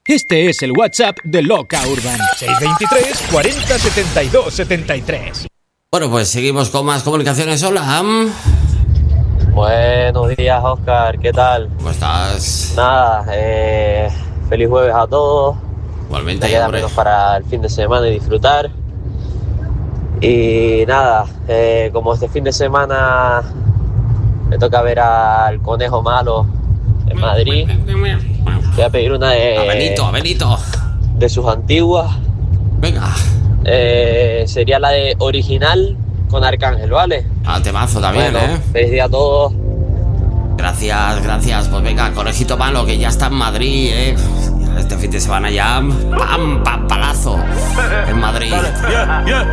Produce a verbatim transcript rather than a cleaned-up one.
Este es el WhatsApp de Loca Urban. seis veintitrés, cuarenta, setenta y dos, setenta y tres. Bueno, pues seguimos con más comunicaciones. Hola. Buenos días, Oscar. ¿Qué tal? ¿Cómo estás? Nada, eh, feliz jueves a todos. Igualmente, Me queda hombre. menos para el fin de semana y disfrutar. Y nada, eh, como este fin de semana me toca ver al Conejo Malo en Madrid, voy a pedir una de, A Benito, a Benito. de sus antiguas. Venga. Eh, sería la de Original con Arcángel, ¿vale? A temazo también, Bueno, ¿eh? feliz día a todos. Gracias, gracias. Pues venga, Conejito Malo, que ya está en Madrid, ¿eh? Este fin de semana ya, pam, pam, palazo en Madrid. Yeah, yeah.